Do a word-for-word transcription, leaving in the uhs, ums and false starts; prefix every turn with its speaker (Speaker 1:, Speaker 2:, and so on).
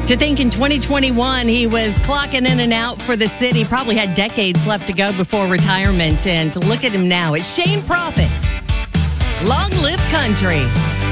Speaker 1: To think in twenty twenty-one he was clocking in and out for the city, probably had decades left to go before retirement. And to look at him now, it's Shane Prophet. Long live country.